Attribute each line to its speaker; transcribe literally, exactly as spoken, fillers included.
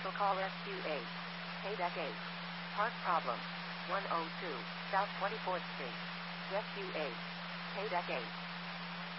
Speaker 1: Cancel call S Q eight. Payback eight. Part problem. one oh two, South twenty-fourth Street. Rescue eight. Payback eight.